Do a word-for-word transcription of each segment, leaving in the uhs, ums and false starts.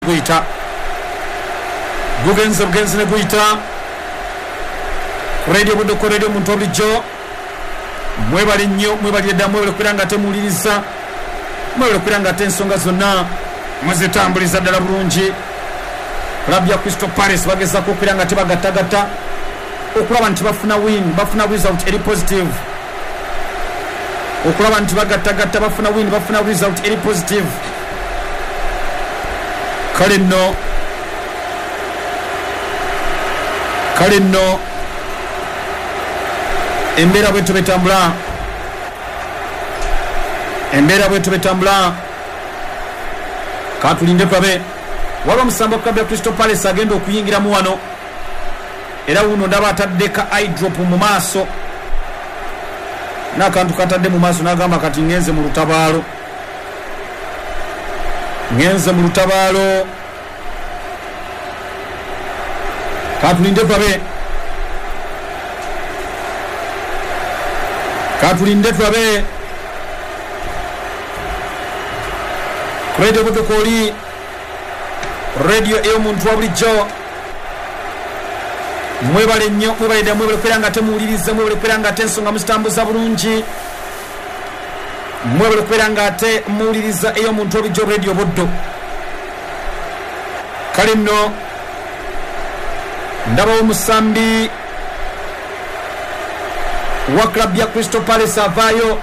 guita gugenze bugenze ne guita radio bodo ko radio muntu obulijjo mwebale nnyo mwebale dda mwebale kwiranga temuliriza mwebale kwiranga tensonga zonna mwezitambuliza ddala bulungi Club ya Crystal Palace bagezako kwiranga tebagattagatta okulaba nti bafuna win bafuna result eri positive okulaba nti bagattagatta bafuna win bafuna result eri positive kale nno kale nno embeera bwetu betambula embeera bwetu betambula katulinde twabe waba musamba Club ya Crystal Palace agenda okuyingiramu wano era uno ndaba ataddeka eye drop mu maaso nakantu katadde mu maaso nagamba kati ngenze mu lutabaalo ngenze mu lutabaalo katulinde twabe katulinde twabe Radio Butokoli radio eyo muntu wabulijjo mwebale nnyo mwebale dda mwebale kwiranga temuwuliriza mwebale kwiranga tensonga musitambuza bulungi mwebale kwiranga ate muwuliriza eyo muntu wabulijjo radio boddo kale nno ndabawo musambi wa Club ya Crystal Palace avaayo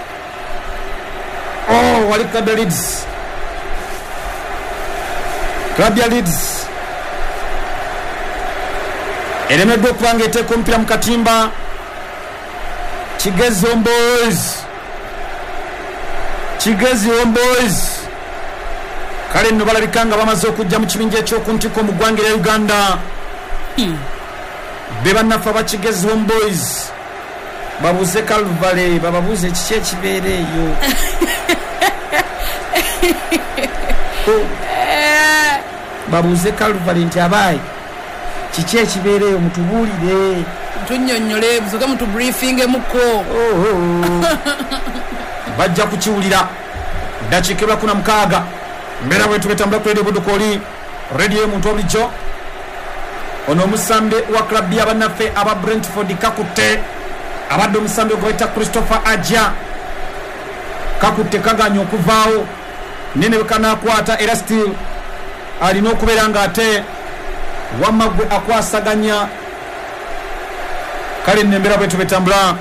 oh wali Club ya Leeds Club ya Leeds elemeddwa okubanga eteeka omupiira mu katimba Kigezi Homeboys Kigezi Homeboys kale nno balabika nga bamaze okujja mu kibinja ekyokuntiko mu ggwanga lya Uganda mm. be bannaffe aba Kigezi Homeboys babuze Calvary bababuze kiki ekibeereeyo oh. babuze Calvary nti abayi kiki ekibeereeyo mutubuulire tunnyonnyole busoka mutu briefing muko oh, oh. bajja kukiwulira dakiika bakuna mukaaga mbeera bwetu betambula ku radio Budukoli radio muntu obulijjo ono omusambe wa Club ya bannaffe aba Brentford kakutte abadde omusambe gwe bayita Christopher Aja kakutte kaganya okuvaawo nene bekanakwata era still alina okubeera nga ate wamma gwe akwasaganya kale nembera bwetu betambula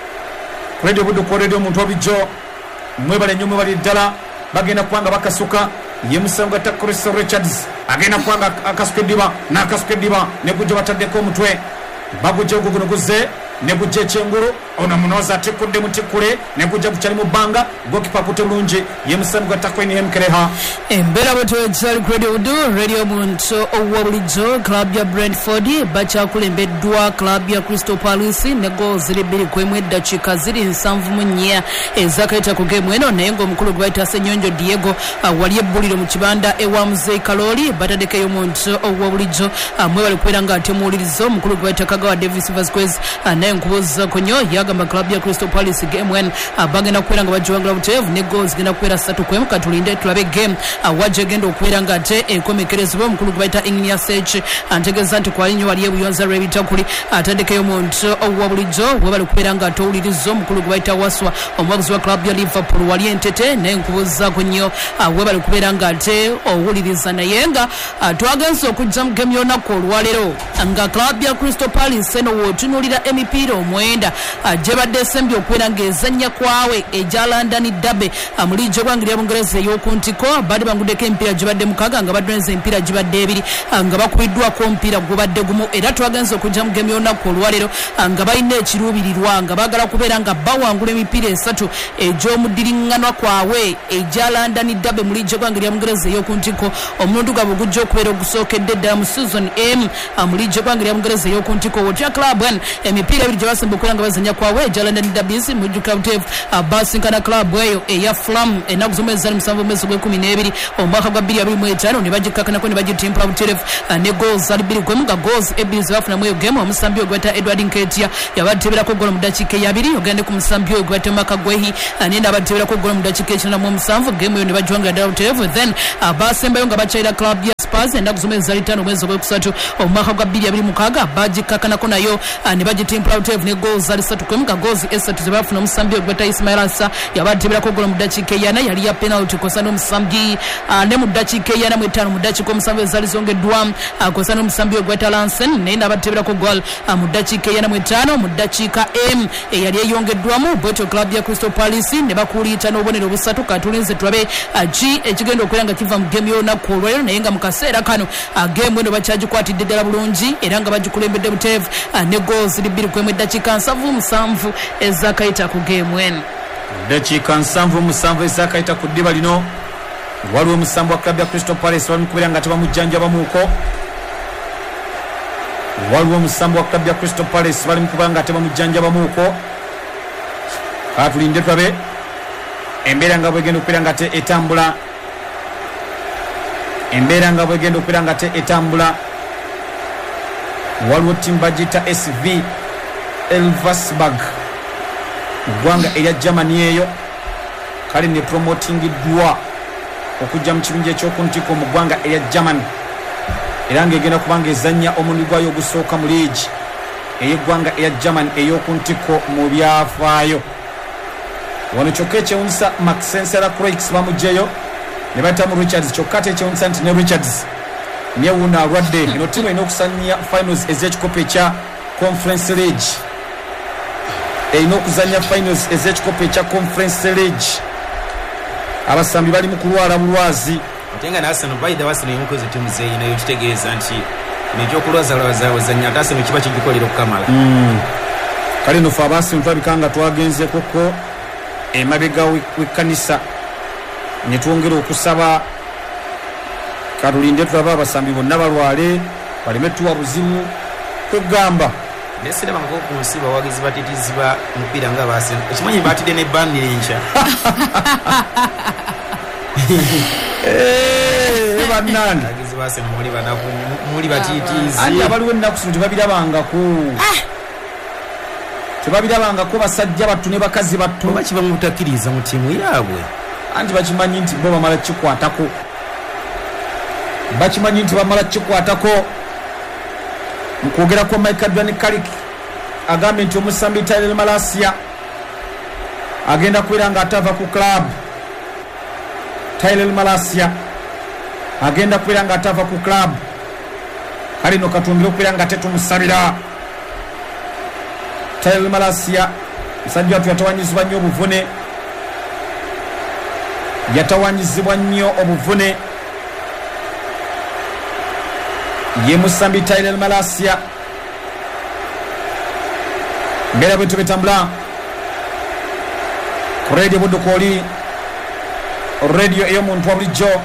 radio Budukoli radio muntu obulijjo mwebale nnyo mwebale ddala bagenda kubanga bakasuka ye musango ta Chris Richards agenda kubanga akasuka eddiba n'akasuka eddiba ne gujja bataddeko omutwe bagujja ogugunuguze ne gujja ekyengulu ono munoza atikudde mutikule ne gujja kukyali mu bbanga gokipa kute bulungi ye musango ta Queen Hemkereha embera bwetu ekisali radio udu radio muntu owa bulijjo Club ya Brentford bakyakulembeddwa Club ya Crystal Palace ne goal ziri bbiri ku emu eddakiika ziri nsanvu mu nnya ezakayita ku game eno naye ng'omukulu gwe bayita Ssenyonjo Diego uh, wali ebbuliro mu kibanda ewa Muzeyi Kaloli bataddeko eyo muntu owa bulijjo uh, mwebale kubeera nga ate muwuliriza omukulu gwe bayita Kagawa Davis Vasquez uh, naye nkubuuza ku nnyo yagamba Club ya Crystal Palace game when uh, bagenda kubeera nga bagiwangula buteevu ne goals genda kubeera ssatu ku emu katulinde tulabe game uh, wajja egenda okubeera nga ate enkomekerezebwa omukulu gwe bayita Ignia Sech antegeeza nti kwali nnyo wali ebuyonza lw'ebitakuli ataddekeyo omuntu owa bulijjo webale kubeera nga ate owuliriza omukulu gwe bayita Waswa omuwagizi wa Club ya Liverpool wali entete naye nkubuuzaako nnyo uh, webale kubeera nga ate owuliriza naye nga uh, twagenze okujja mu game y'olunaku olwaleero nga Club ya Crystal Palace eno wootunuulira emipiira omwenda uh, gye badde esembye okubeera ng'ezannya kwawe egya London Derby uh, mu liigi y'eggwanga lya Bungereza ey'okuntiko badde banguddeko emipiira gye badde mukaaga nga baddenza emipiira gye badde ebiri uh, nga bakubiddwako omupiira gubadde gumu era twagenze okujja mu game y'olunaku olwaleero uh, nga balina ekiruubirirwa nga baagala kubeera nga bawangula emipiira esatu egy'omuddiringanwa kwabwe egya London Derby mu liigi y'eggwanga lya Bungereza ey'okuntiko omulundi gwabwe gujja okubeera ogusookedde ddala mu season M uh, mu liigi y'eggwanga lya Bungereza ey'okuntiko wotya Club one emipiira ebiri gye basemba okubeera nga bazanya kwabwe egya London Derby mujjuka buteevu uh, basinkana Club eyo eya Fulham ennaku z'omwezi musanvu omwezi gw'ekumi n'ebiri omwaka gwa bbiri abiri mu etaano ne bagikkakanako ne bagitimpula buterevu uh, ne goals ali bbiri kwemu nga goals ebbiri ze bafunamu eyo game omusambi oyo gweta Edward Nketiah yabateberako golo mu ddakiika eyabiri ogenda ku musambi oyo gweta Maka Gwehi uh, naye n'abateberako golo mu ddakiika ekinamu omusanvu game eyo ne bagiwangira ddala buterevu then uh, basembayo nga bakyalira Club ya Stars endaku zomwe zali ttaano mwezi ogwekusatu omwaka gwa bbiri abiri mukaaga bagikakanako nayo ne bagitimpula buteevu ne goals zali ssatu kwemu ka goals essatu ze bafuna omusambi ogweta Ismail Assa yabateberako golo mu ddakiika eyana yali ya penalty kosa n'omusambi ne mu ddakiika eyana mu etaano mu ddakiika omusambi ezali zongeddwa kosa n'omusambi ogweta Lansen naye n'abateberako gol mu ddakiika eyana mu etaano mu ddakiika m eyali eyongeddwamu bwetyo club ya Crystal Palace ne bakuliita n'obubonero busatu katulinze tulabe ki ekigenda okubeera nga kiva mu game y'olunaku olwaleero naye nga mu kaseera kano game eno bakyagikwatidde ddala bulungi era nga bagikulembedde buteevu ne goals ziri bbiri kwemu eddakiika nsanvu musanvu ezakayita ku game eno eddakiika nsanvu musanvu ezakayita ku ddiba lino waliwo omusambi wa club ya Crystal Palace bamikubeera nga tebamujjanjabamuuko waliwo omusambi wa club ya Crystal Palace bali mukuba nga tebamujjanjabamuuko katulinde tulabe embeera nga bwegenda okubeera nga te etambula embeera nga bwegenda okubeera nga te etambula waliwo ttiimu bagiyita S V Elversberg mu ggwanga erya Germany eyo kale ne promotingiddwa okujja mu kibinja ekyokuntiko mu ggwanga erya Germany era ng'egenda kubanga ezannya omundi gwayo ogusooka mu liigi ey'eggwanga erya Germany ey'okuntiko mu byafaayo wano kyokka ekyewunyisa Maxensela Croix bamugjeyo ne bayitamu Richards kyokka ate ekyewunyisa nti ne Richards newuuna alwadde eno ttiimu erina okusanya finals ez'ekikopo ekya Conference League erina okuzanya finals ez'ekikopo ekya Conference League abasambi bali mu kulwala bulwazi Tenga na Arsenal by the Arsenal y'omukozi ttiimu zeeyi nayo kitegeeza nti nekyokulwazalwaza wazanya ate Arsenal kiba kigikolera okukamala kale no fe Arsenal tulabika nga twagenzekoko emabega w'ekkanisa ne twongera okusaba katulinde tulaba abasambi bonna balwale baleme tuwa buzibu kwegamba nesiraba nga ku nsi bawagizi batitizi ba mupiira nga Arsenal ekimanyi batidde ne bannira enkya Eh, bannani bagizi base muli banaku muli batitizi ani abaliwo ennaku zino tebabirabangako tebabirabangako basajja battu ne bakazi battu oba kiba mutakiriza mu ttiimu yaabwe anti bakimanyi nti bo bamala kikwatako bakimanyi nti bamala kikwatako nkwogerako Michael Dwayne Carrick agambye nti omusambi Tyrell Malacia agenda kubeera nga atava ku club Tyrell Malacia agenda kubeera nga atava ku club kale no katungire okubeera nga tetumusabira Tyrell Malacia musajja watu yatawanyizibwa nnyo obuvune yatawanyizibwa nnyo obuvune ye musambi Tyrell Malacia mbera bwetu betambula ku radio budukoli radio ey'omuntu wa bulijjo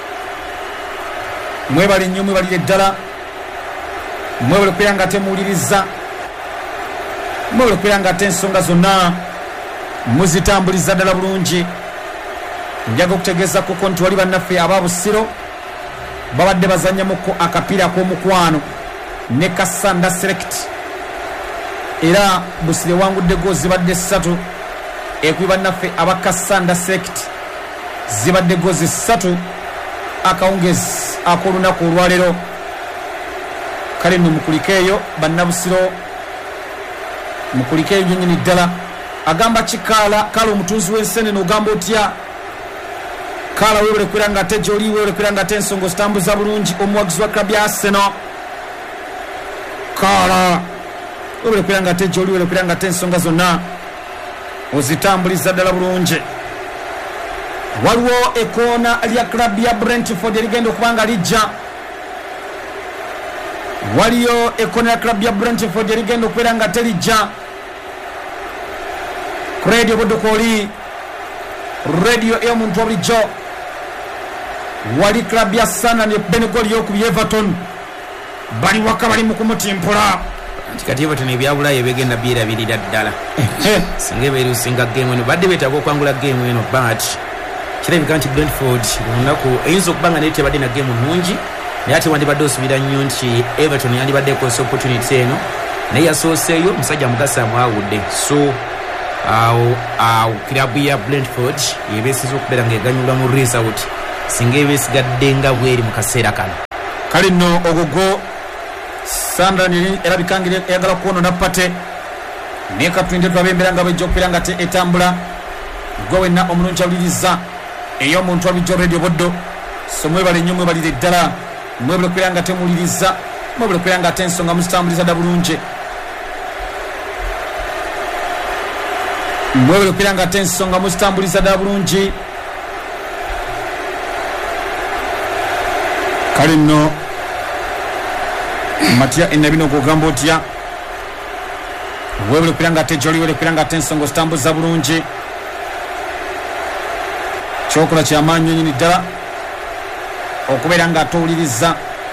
mwebali nnyo mwebalire eddala mwebale okubeera nga temuwuliriza mwebale okubeera nga ate ensonga zonna muzitambuliza ddala bulungi njaga okutegeeza kuko nti wali bannaffe ababusiro babadde bazannyamuko akapiira ak'omukwano ne Kasanda Select era Busire wangudde go zibadde ssatu ekubi bannaffe aba Kasanda Select zibadde go zissatu akawungezi ak'olunaku olwaleero kale nno mukulikeeyo bannabusiro mukulikeeyo nnyonnyini ddala agamba kikaala kale omutunzi w'ensenene ogamba otya kala wewe lekwera nga te joli wewe lekwera nga te ensongo zitambuza bulungi omuwagizi wa club ya Arsenal kala wewe lekwera nga te joli wewe lekwera nga te ensonga zonna ozitambuliza ddala bulungi waliwo ekona lya club ya Brentford erigenda okubanga lijja waliyo ekona ya club ya Brentford erigenda okubeera nga telijja radio bodokoli radio ey'omuntu obulijjo wali club ya Sana ne Benegoli yokubi Everton bali waka bali mu kumutimpula kati Everton ebyabulayo begenda birabirira ddala singa beerusinga game eno badde beetaaga okwangula game eno but kirabika nti Brentford olunaku eyinza okubanga naye tebadde na game nnungi naye ate wandibadde osubira nnyo nti Everton yandibadde ekosa opportunity eno naye yasooseeyo omusajja mugasa amwawudde so awo awo kirabu ya Brentford yebeesiza okubeera ng'eganyulwa mu result singa ebeesigadde nga bweri mu kaseera kano kale nno ogogo Sandra nili erabikangire eyagala kuono na pate neka twinde twabembera nga bejjo kupira te etambula gwe wenna omulungi awuliriza eyo omuntu abijjo radio boddo so mwebale nnyo mwebalire ddala mwebale kupira nga temuwuliriza mwebale kupira nga tensonga muzitambuliza dda bulungi mwebale kupira nga tensonga muzitambuliza dda bulungi kale nno Matia enabino kugamba otya webule kupira nga tejoli webule kupira nga tensonga zitambuliza bulungi kyokola kyamaanyi nyini ddala okubeera nga atowuliriza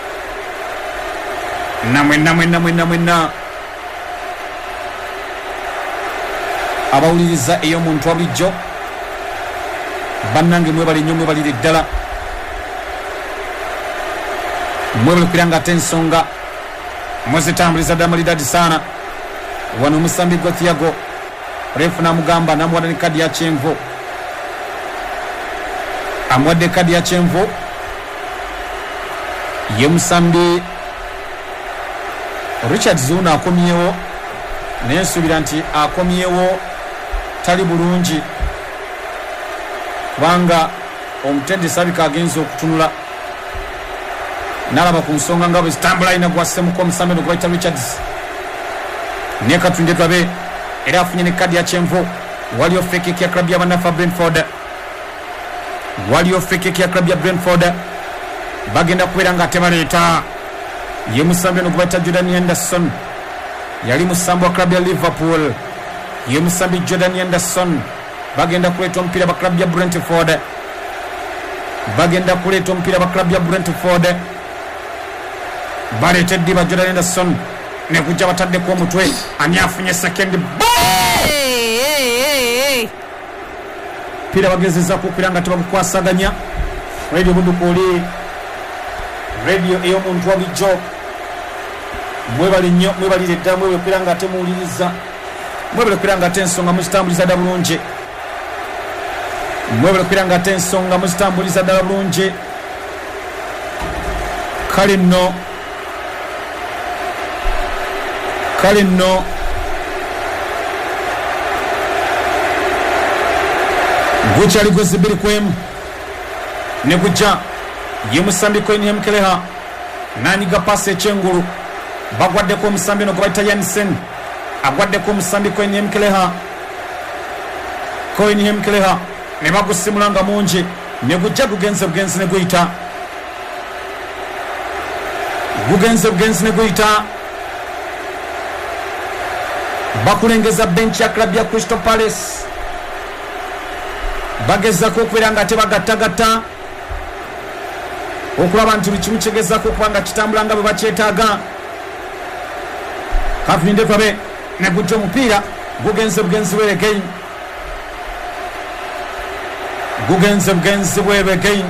namwenna mwenna mwenna mwenna abawuliriza eyo omuntu wabulijjo bannange mwebale nnyo mwebalire ddala mwebale kupira nga tensonga muzitambuliza ddala malidadi sana wano musambi gwa Thiago refu namugamba namuwadde ne kadi ya kyenvu amuwadde kadi ya kyenvu ye musambi Richard Zuna akomyewo naye nsuubira nti akomyewo tali bulungi kubanga omutendesi abika agenza okutunula nalaba ku nsonga nga bwe zitambula alina gwasemuko omusambi no gwaita Richards naye katunde twabe era afunye ne kadi ya kyenvu waliyo fekeki ya klabu y'abannafu Brentford waliyo fekeki ya klabu ya Brentford bagenda kubeera nga tebaleeta ye musambi no gwaita Jordan Henderson yali musambi wa klabu ya Liverpool ye musambi Jordan Henderson bagenda kuleeta omupiira ba klabu ya Brentford bagenda kuleeta omupiira ba klabu ya Brentford baleetedde ba Jordan Henderson ne kujja bataddeko omutwe ani afunye second pira bagezeza kupira nga tebakukwasaganya radio budukuli radio eyo muntu wabijjo mwebali nnyo mwebalire ddala mwebale kupira nga temuwuliriza mwebale kupira nga tensonga muzitambuliza ddala bulungi mwebale kupira nga tensonga muzitambuliza ddala bulungi kale nno kale nno gukyali gwezi bbiri kwemu ne gujja ye musambi Cohen Hemkeleha nanyiga pasi ekyengulu bagwaddeko omusambi no gwe bayita Yansen agwaddeko omusambi Cohen Hemkeleha Cohen Hemkeleha ne bagusimula nga mungi ne gujja gugenze bugenzi ne guyita gugenze bugenzi ne guyita bakulengeza bench ya klabu ya Crystal Palace bagezako okubeera nga tebagattagatta okulaba nti buli kimu kigezako okuba nga kitambula nga bwe bakyetaaga katulinde twabe ne gujja omupiira gugenze bugenzi bwebe again gugenze bugenzi bwebe again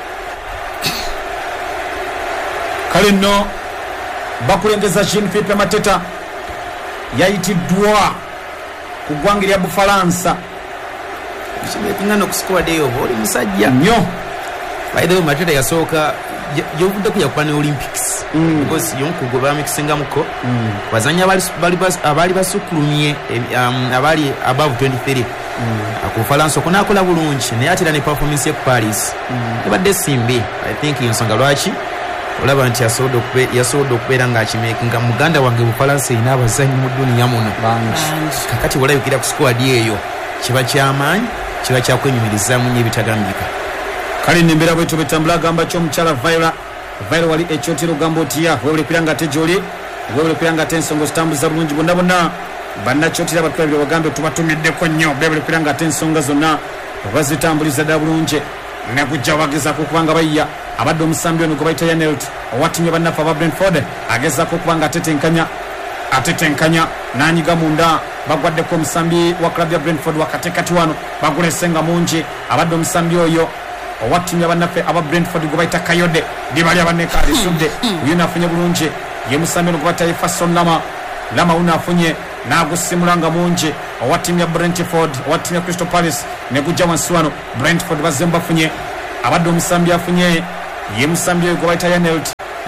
kale nno bakulengeza Jean Philippe Mateta yayitiddwa ku ggwanga lya Bufalansa kimekingana okusikowa deyo oli musajja nnyo by the way Mateta yasooka yovudde kuyakuba ne Olympics because yonkugo bamikisengamuko bazanya abaali basukulumye abaali above twenty-three ku Bufalansa okunakola bulungi naye atera ne performance ye ku Paris ebadde simbi I think yonsonga lwaki olaba nti yasobodde okubeera ng'akimekinga muganda wange Bufalansa erina abazanyi mu dduniya muno kakati walabikira ku squad eyo kiba kyamaanyi kiba kyakwenyumirizamu nnyo ebitagambika kale nembeera bwetu betambula agamba ky'omukyala Viola Viola wali ekyotero gamba otya webule kupira nga tejoli webule kupira nga tensonga zitambuliza bulungi bonna bonna bannakyotera batulabire bagambe tubatumiddeko nnyo bebule kupira nga tensonga zonna bazitambuliza ddala bulungi ne kujja bagezaako okuba nga bayya abadde omusambi ono gwe bayita Yanelt owatimye bannaffe aba Brentford agezaako okuba nga atetenkanya atetenkanya nanyiga munda bagwaddeko omusambi wa klabu ya Brentford wakatekati wano bagulesenga mungi abadde omusambi oyo owatimye bannaffe aba Brentford gwe bayita Kayode dibali abaneka alisudde uyo nafunye bulungi ye musambi ono gwe bayita Jefferson Lama Lama uno afunye nagusimula nga mungi owatimye Brentford owatimye Crystal Palace ne gujja wansi wano Brentford bazemba afunye abadde omusambi afunye ye musambi oyo gwe bayita Yanelt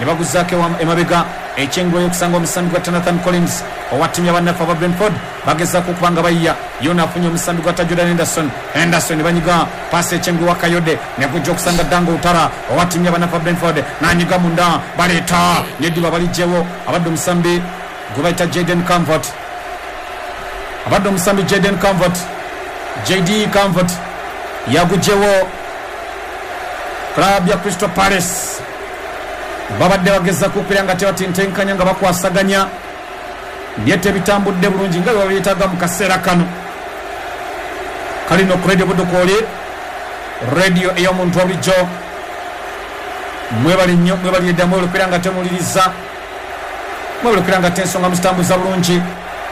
ne baguzaako emabega ekyengoyo okusanga omusambi gwa Jonathan Collins owatimya abannaffe aba Brentford bagezaako okubanga bayiya yona afunye omusambi gwa Jordan Henderson Henderson ne banyiga paasi ekyengoyo wa Kayode ne gujja okusanga Dango Utara owatimya abannaffe aba Brentford n'anyiga munda baleeta neddiba balijjewo abadde omusambi gwe bayita Jaden Camfort abadde omusambi Jaden Camfort J D Camfort yagujjewo club ya Crystal Palace babadde bagezaako okulya nga tebatintenkanya nga bakwasaganya byete bitambudde bulungi nga babiyitaga mu kaseera kano kalino ku radio budukoli radio ey'omuntu obulijjo mwebali nnyo mwebalidde mwebulukira nga temuliriza mwebulukira nga tensonga muzitambuza bulungi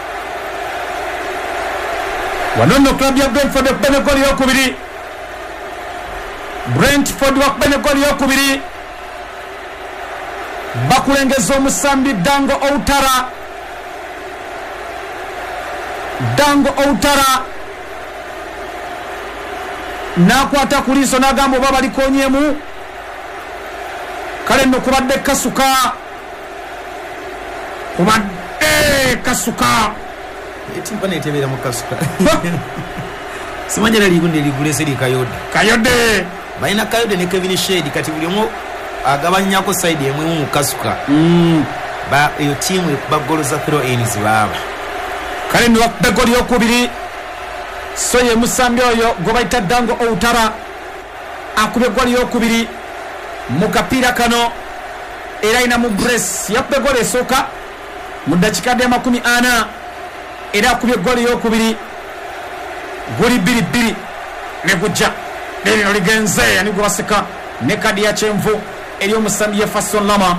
wano nno club ya Brentford okuba n'eggooli y'okubiri Brentford wakuba n'eggooli y'okubiri bakulengeza omusambi Dango Outara Dango Outara nakwata ku liiso n'agamba oba balikonyemu kale nno kubadde kasuka kubadde kasuka etimpa netebera mu kasuka simanyira ligunde ligule seri Kayode Kayode bayina Kayode ne Kevin Shade kati buli omu agabanyako side emwe mu kasuka mm. ba iyo timu bagolo za throw ins baba kale ni wakubegoli yokubiri so ye musambi oyo gobaita Dango Outara akubegoli yokubiri mu kapira kano era ina mu brace yakubegoli esoka mu dakika de makumi ana era akubegoli yokubiri goli biri biri ne kujja lero ligenze yani gwaseka ne kadi ya chenvu eri omusambi Jefferson Lama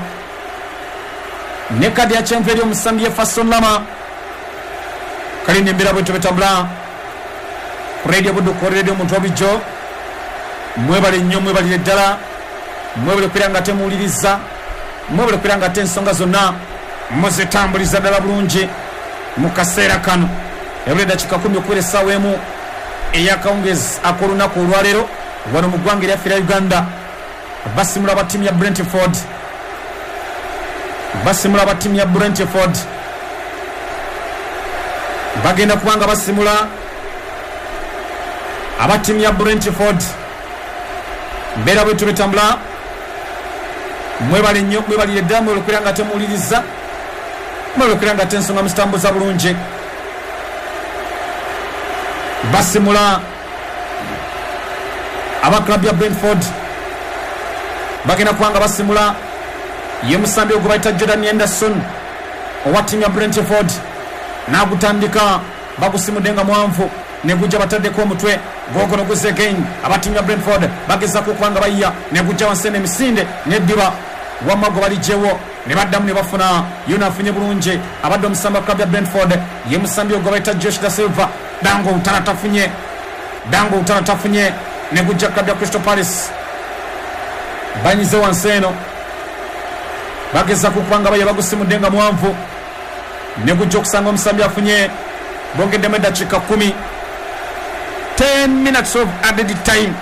ne kadi ya chenvu eri omusambi Jefferson Lama kali nembera bwe tubetambula radio buduko radio muntu obijo mwebale nnyo mwebale ddala mwebale kwiranga temuuliriza mwebale kwiranga tensonga zonna muzitambuliza ddala bulungi mu kaseera kano ebule dakika kumi okwera essaawa emu eyakawungezi ak'olunaku olwaleero wano mu ggwanga eryaffe erya Uganda basimula abatimu ya Brentford basimula abatimu ya Brentford bagenda kubanga basimula abatimu ya Brentford mbeera bwe tubetambula mwebale nnyo mwebalire ddala mwebalekwera nga temuwuliriza mwebalekwera nga tensonga muzitambuza bulungi basimula aba club ya Brentford bagenda kubanga basimula ye musambi ogwo bayita Jordan Henderson owa timu ya Brentford nagutandika bagusimudde nga mwanvu negujja bataddeko omutwe gogono guze again abatimu ya Brentford bagezaako okubanga bayiya negujja wansi n'emisinde neddiba wamago balijjewo ne baddamu ne bafuna yona afunye bulungi abadde omusambi wa club ya Brentford ye musambi ogwo bayita Josh da Silva Dango Utara tafunye Dango Utara tafunye negujja club ya Crystal Palace banyize wansi eno bagezaako okubanga bayiya bagusimudde nga mwanvu negujja okusanga omusambi afunye bongeddemu eddakiika kumi ten minutes of added time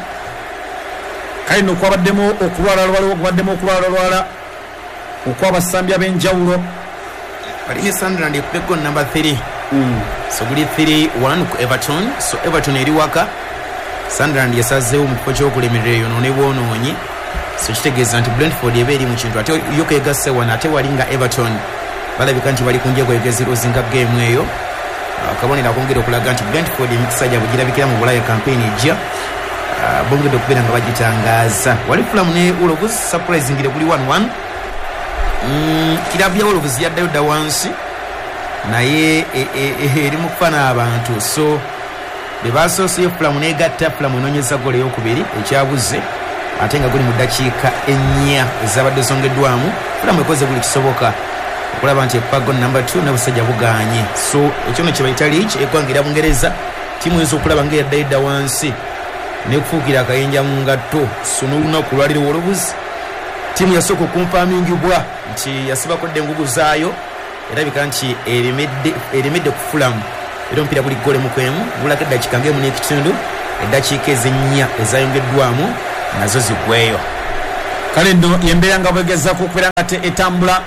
kale no kwabaddemu okulwala lwala kwabaddemu okulwala lwala okwabasambi ab'enjawulo balina Sunderland ekuddeko number three mm. so guli three one ku Everton so Everton eri waka Sunderland yasazeewo mu kifo ky'okulemerera eyo n'onebwonoonyi so kitegeeza nti Brentford eba eri mu kintu ate yo keegasse wano ate wali nga Everton balabika nti bali ku njego egezirozinga geemu eyo akabonera akongera okulaga nti Brentford emikisa gyabwe girabikira mu Bulaya campaign ejja bongedde okubeera nga bagitangaaza wali Fulham ne Wolves surprisingire kuli one one kirabu ya Wolves yaddayo dda wansi naye eri mu kufaana abantu so be basoose Fulham negatta Fulham enoonyeza gole eyokubiri ekyabuze ate nga guli mu ddakiika ennya ezabadde zongeddwamu Fulham ekoze buli kisoboka okulaba nti epago number two n'abasajja buganye so ekyo ne kibayita league ekwangira Bungereza timu ezo okulaba ng'eyaddayo dda wansi nekufuukira akayinja mu ngatto so n'olunaku lwaliro Wolves timu yasooka okunfaamingibwa nti yasibako dda engugu zaayo erabika nti eremedde ku Fulham era omupiira guli gole mu kwemu bulako eddakiika ng'emu n'ekitundu eddakiika ezennya ezayongeddwamu nazo zigweyo kale nno yembeera nga bwegezaako okubeera nga te etambula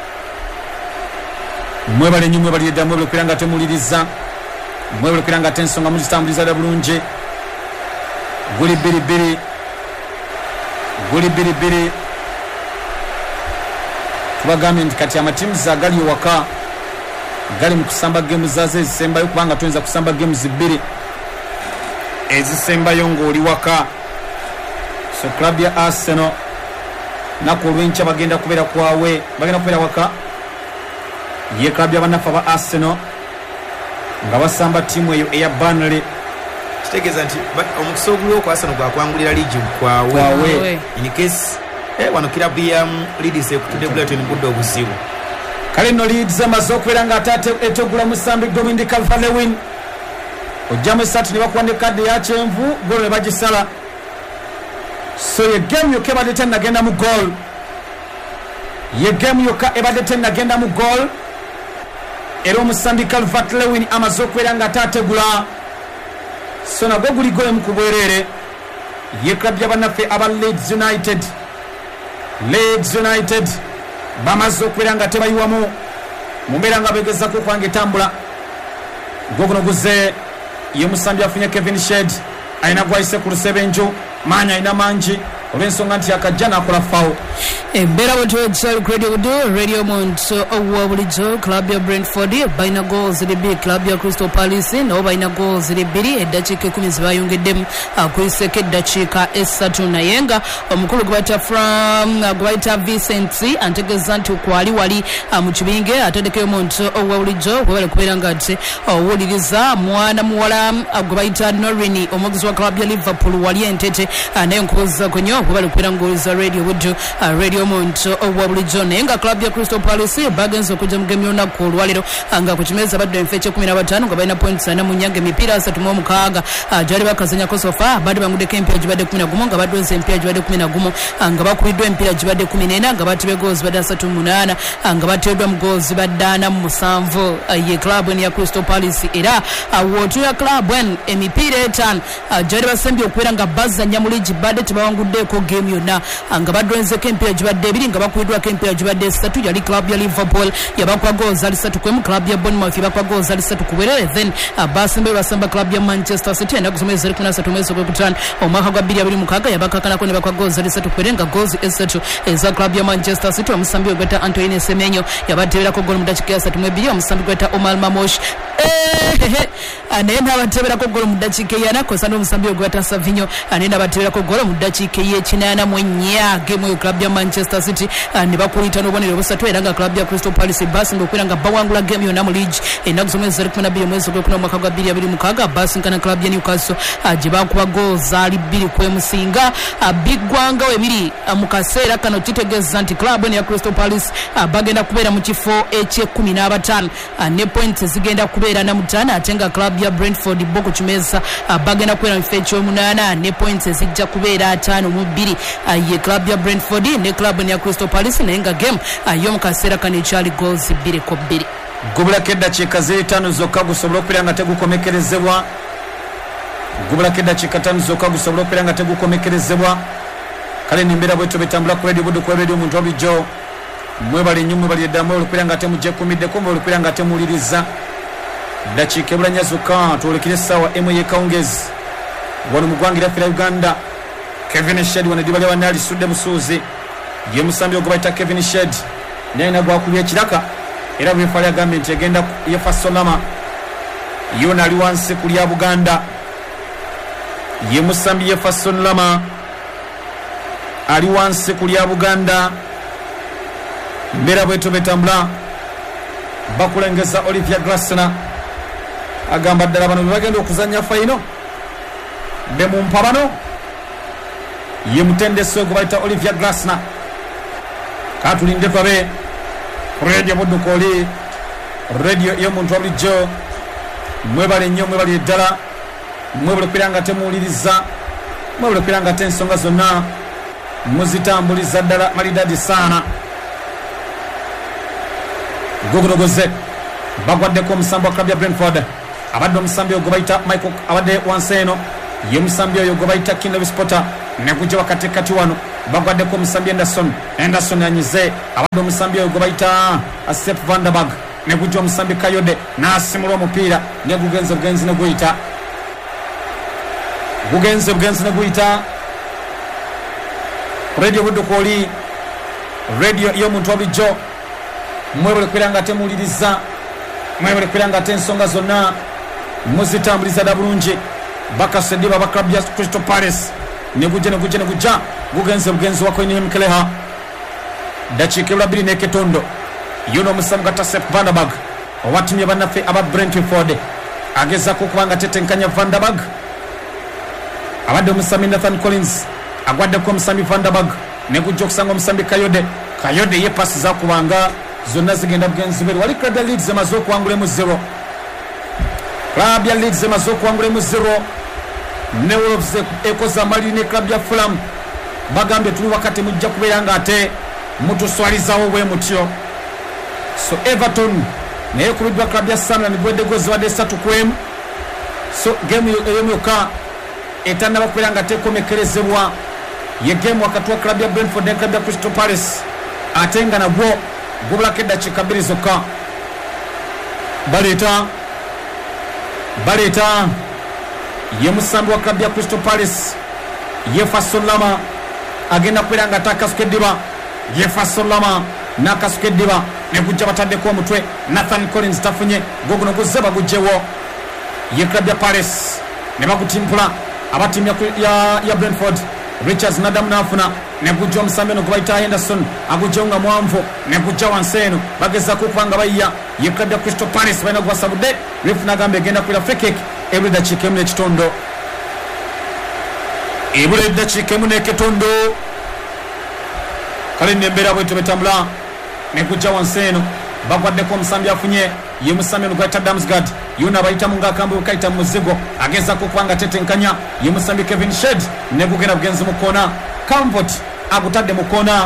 mwebale nnyo mwebali edda mwebale okubeera nga temuwuliriza mwebale okubeera nga te ensonga muzitambuliza dda bulungi guli bbiri guli bbiri tubagambye nti kati amatiimuzi agali ewaka gali mu kusamba gemu zaazo ezisembayo kubanga tuyinza kusamba gemu zibbiri ezisembayo ng'oli waka. So club ya Arsenal naku olw'enkya bagenda kubeera kwawe bagenda kubeera waka ye club y'abannaffe aba Arsenal nga basamba ttiimu eyo eya Burnley. Kitegeeza nti omukisa oguli okwa Arsenal gwakwangulira ligi kwawe kwawe in case eh wano kirabu ya Leeds ekutudde Brighton budde obuzibu. Kale nno Leeds amaze okubeera nga ate etegula musambi Dominic Calvert-Lewin ojjamu esatu ne bakuwanda kadde ya kyenvu golo ne bagisala. So ye game yokka ebadde tennagenda mu goal ye game yokka ebadde tennagenda mu goal era omusambi Calvert-Lewin amaze okubeera nga ate ategula. So nagwo guli goal emu ku bwereere ye club y'abannaffe aba Leeds United Leeds United bamaze okubeera nga tebayiwamu mu mbeera nga begezaako okwanga etambula. Gwo guno guze ye musambi afunye Kevin Shade alina gwayise ku lusebenju maanyi alina mangi olw'ensonga nti akajja n'akola fawo. Embeera bwetwegisa Radio Budu Radio Muntu owa bulijjo club ya Brentford balina goals bbiri club ya Crystal Palace nabo balina goals bbiri eddakiika ekumi zibayongeddemu akuyiseko eddakiika essatu naye nga omukulu gwebayita from gwebayita Vincent antegeeza nti kwali wali mu kibinge atendekayo Muntu owa bulijjo bwe bali kubeera nga ate owuliriza mwana muwala gwebayita Norrini omwogezi wa club ya Liverpool wali entete naye nkubuuza ku nnyo bwe bali kubeera ng'owuliriza Radio Budu Radio Muntu owa bulijjo naye nga club ya Crystal Palace bagenza okujja mu gemu y'olunaku olwaliro nga ku kimeeza badde enfo ekyekumi na bataano nga balina points ana mu nnyanga emipiira asatu mu omukaaga gyali bakazanyako sofa badde banguddeko empiira gibadde kumi na gumu nga baddoza empiira gibadde kumi na gumu nga bakubiddwa empiira gibadde kumi n'ena nga batibye goozi badde asatu mu munaana nga bateeddwa mu goozi badde ana mu musanvu ye club eno ya Crystal Palace era wootuya club eno emipiira etaano gyali basembye okubeera nga bazanya mu ligi badde tebawanguddeeko gemu yonna nga baddwenzeko empiira gibadde ebiri nga bakubiddwako empiira gibadde esatu yali club ya Liverpool yabakwa goozi ali satu kwemu club ya Bournemouth yabakwa goozi ali satu ku bwerere then basembe basamba club ya Manchester City ennaku zomwezi ziri kumi na ssatu omwezi ogwokutaano omwaka gwa bbiri abiri mukaaga yabakakanako ne bakwa goozi ali satu ku bwerere nga goozi esatu eza club ya Manchester City omusambi ogweta Antoine Semenyo yabateberako goolo mu ddakiika ya ssatu mu ebiri omusambi gweta Omar Mamosh naye n'abateberako goolo mu ddakiika eyana kosa n'omusambi ogweta Savinho naye n'abateberako goolo mu ddakiika ey'ekinaana mu ennya gemu eyo club ya Manchester City ne bakulita n'obubonero busatu era nga club ya Crystal Palace basinga okubeera nga bawangula gemu yonna mu ligi ennaku z'omwezi ziri kumi na bbiri omwezi ogwokuna omwaka gwa bbiri abiri mukaaga basinkana club ya Newcastle gye bakuba goozi ali bbiri kwemusinga biggwangawo ebiri mu kaseera kano kitegeeza nti club eno ya Crystal Palace bagenda kubeera mu kifo ekyekumi n'abataano ne points zigenda kubeera na mutaano ate nga club ya Brentford bo ku kimeeza bagenda kubeera mu kifo ekyomunaana ne points ezijja kubeera ataano mu bbiri ye club ya Brentford ne club eno ya Crystal Palace naye nga game y'omu kaseera kano ekyali goozi bbiri ku bbiri. gubulako eddakiika z'etaano zokka gusobola okubeera nga tegukomekerezebwa gubulako eddakiika ttaano zokka gusobola okubeera nga tegukomekerezebwa. Kale nembeera bwetyo betambula ku Radio Budu ku Radio Muntu obulijjo mwebale nnyo mwebali eddamu olukubeera nga temugyekummiddeko mwe olukubeera nga temuwuliriza ddakiika ebulanya zokka twolekere essaawa emu ey'ekawungezi wano mu ggwanga lyaffe lya Uganda. Kevin Shade wano eddiba lya alisudde busuuzi ye musambi ogwo bayita Kevin Shade naye nagwakubya ekiraka era bwefaali agambye nti egenda yefa Solama yona ali wansi ku lya Buganda ye musambi yefa Solama ali wansi ku lya Buganda. Mbeera bwetu betambula bakulengeza Olivia Glasner agamba ddala bano bebagenda okuzanya fayino be mu mpa bano ye mutendesi ogwo bayita Olivia Glasner katulinde twabe ku Radio Budu koli radio y'omuntu obulijjo mwebale nnyo mwebale eddala mwebale okubeera nga temuwuliriza mwebale okubeera nga te ensonga zonna muzitambuliza ddala malidadi saana. Gogodogoze bagwaddeko omusambi wa club ya Brentford abadde omusambi ogwo bayita Michael abadde wansi eno ye musambi oyo gwe bayita King of Sporter ne gujja wakatikati wano bagwaddeko omusambi Anderson Anderson anyize abadde omusambi oyo gwe bayita Sepp van der Berg ne gujja omusambi Kayode n'asimula omupiira ne gugenze bugenzi ne guyita gugenze bugenzi ne guyita Radio Budukoli radio y'omuntu obulijjo mwebale kwiranga temuliriza mwebale kwiranga tensonga zonna muzitambuliza da bulungi bakasediba ba club ya Crystal Palace ne gujja ne gujja ne gujja gugenze bugenzi wako ni Mkeleha dakika labiri ne ketondo yuno omusambi gata Sepp van der Berg owatumye bannaffe aba Brentford ageza kubanga tetenkanya Van der Berg abadde omusambi Nathan Collins agwaddeko omusambi Van der Berg ne gujja okusanga omusambi Kayode Kayode ye pasi za kubanga zonna zigenda bugenzi bwe wali Club ya Leeds emaze okuwangula mu zero Club ya Leeds emaze okuwangula mu zero ne Wolves ekoza mali ne Club ya Fulham bagambye tuli wakati mujja kubeera nga ate mutuswalizawo bwe mutyo so Everton naye kulidwa Club ya Sunderland bwedde gozi wadde esatu ku emu so game eyomuka etanda bakubeera nga tekomekerezebwa ye game wakati wa Club ya Brentford ne Club ya Crystal Palace ate nga nagwo gubulako eddakiika bbiri zokka baleeta baleeta ye musambi wa Club ya Crystal Palace Jefferson Lama agenda kubeera nga atakasuka eddiba Jefferson Lama nakasuka eddiba ne gujja bataddeko omutwe Nathan Collins tafunye goguno guzze bagugjewo ye Club ya Palace ne bagutimpula abatimu ya, ya Brentford Richards Nadam nafuna ne gujja omusambi no gubayita Henderson agujja nga mwanvu ne gujja wansi eno bageza kupanga bayiya ye Club ya Crystal Palace balina gwasabudde refu nagambe egenda kwira free kick ebuli dakiika emu n'ekitondo ebuli dakiika emu n'ekitondo kale nembeera bwetyo betambula ne gujja wansi eno bagwaddeko omusambi afunye ye musambi no gwayita Damsgaard yona abayitamu ng'akambe bwekayita mu muzigo agezako kubanga tetenkanya ye musambi Kevin Shed ne gugenda bugenzi mu koona Camfort agutadde mu koona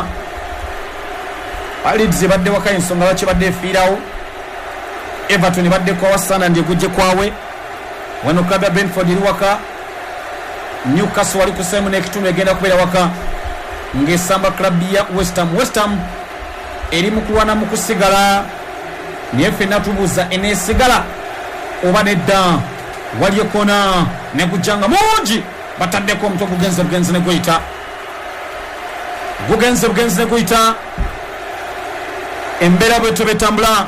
Leeds badde waka ensonga lwaki badde efiirawo Everton badde kwa wasana ndi gujje kwawe wano Club ya Brentford eri waka Newcastle wali kusemu n'ekitundu egenda kubeera waka ng'esamba Club ya West Ham West Ham eri mu kulwana mu kusigala naye ffenna tubuuza eneesigala oba nedda wali ekona ne gujjanga mungi bataddeko omutwe gugenze bugenzi ne guyita gugenze bugenzi ne guyita embeera bwetyo betambula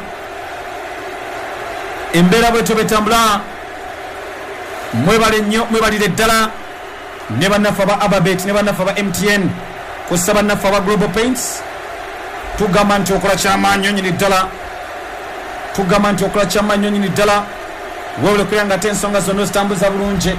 embeera bwetyo betambula mwebale nnyo mwebalire ddala ne bannaffe aba Ababet ne bannaffe aba M T N kussa bannaffe aba Global Paints tugamba nti okola kyamaanyi nyonyini ddala tugamba nti okola kyamaanyi nyonyini ddala wewule kuyanga ate ensonga zonna zitambuza bulungi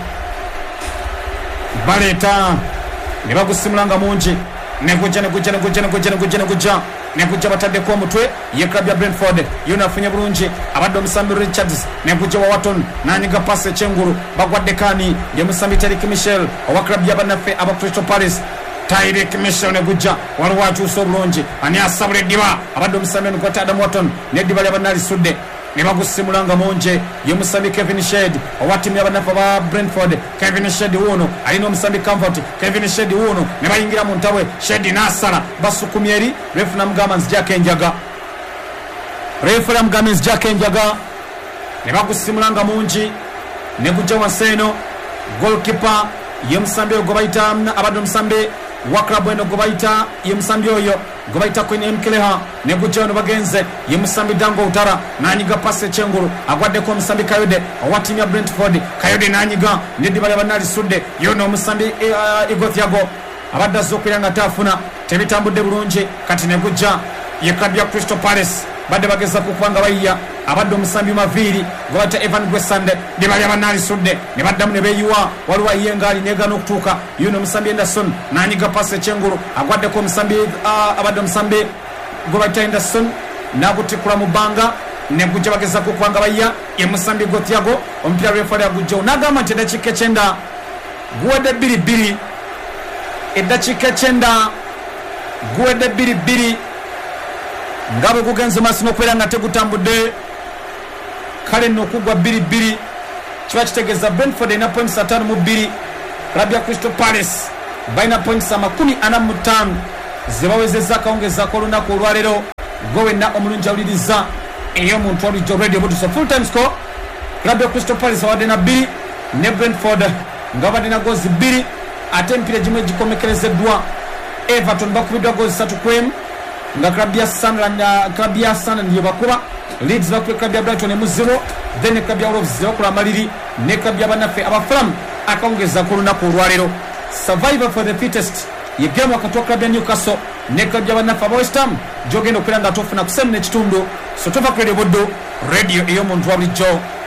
baleeta ne bagusimulanga mungi negujja negujja negujja negujja negujja negujja negujja bataddeko omutwe ye Club ya Brentford yona afunye bulungi abadde omusambi Richards negujja wa Watton nanyiga pasi ekyengulu bagwadde kani ye musambi Tyreek Mitchell owa Club ya bannaffe aba Crystal Palace Tyreek Mitchell ne gujja waliwo akyusa obulungi ani asabula eddiba abadde omusambi onukwata Adam Watton neddiba lyabannalisudde ne bagusimulanga mungi ye musambi Kevin Shed owa ttiimu y'abannaffe aba Brentford Kevin Shed wuuno alina omusambi Camfort Kevin Shed wuuno ne bayingira mu ntabwe Shed n'asala basukumya eri refu namugamba nzijako enjaga refu namugamba nzijako enjaga ne bagusimulanga mungi ne gujja wansi eno goalkeeper ye musambi oyo gwe bayita abadde omusambi wa club eno gwe bayita ye musambi oyo gwe bayita Queen Mkeleha ne gujja wano bagenze ye musambi Dango Utara nanyiga pasi ekyengulu agwaddeko omusambi Kayode owa ttiimu ya Brentford Kayode nanyiga neddiba lyabannalisudde yono omusambi uh, Igothiago abadde azze okubeera nga taafuna tebitambudde bulungi kati ne gujja ye Club ya Crystal Palace badde bageza kukubanga bayiya abadde omusambi Maviiri gwe bayita Evan Gwesande ne bali abannalisudde ne baddamu ne beeyiwa waliwo ayiye ngaali negaana okutuuka yuno omusambi Henderson nanyiga pasi ekyengulu agwaddeko omusambi uh, abadde omusambi gwe bayita Henderson n'agutikula mu bbanga ne gujja bageza kukubanga bayiya ye musambi Gothiago omupiira lwefali agujjawo n'agamba nti eddakiika ekyenda guwedde bbiri bbiri eddakiika ekyenda guwedde bbiri bbiri nga bwe gugenze maaso n'okubeera nga tegutambudde kale nno okugwa bbiri bbiri kiba kitegeeza Brentford erina points ataano mu bbiri Club ya Crystal Palace balina points amakumi ana mu ttaano zebawezezza akawungezaako olunaku olwaleero gwe wenna omulungi awuliriza ey'omuntu wabulijjo radio buduso full time score club ya Crystal Palace awadde na bbiri ne Brentford nga badde na goozi bbiri ate emipiira egimu egikomekerezeddwa Everton bakubiddwa goozi ssatu ku emu nga club ya Sunderland club ya Sunderland ye bakuba Leeds bakubye club ya Brighton emu zero then club ya Wolves bakola amaliri ne club ya bannaffe abafulamu akawungeza ku lunaku olwaleero survivor for the fittest ye game wakati wa club ya Newcastle ne club ya bannaffe aba West Ham gyogenda okubeera nga tofuna ku semu n'ekitundu so tova ku Radio Buddo radio ey'omuntu wa bulijjo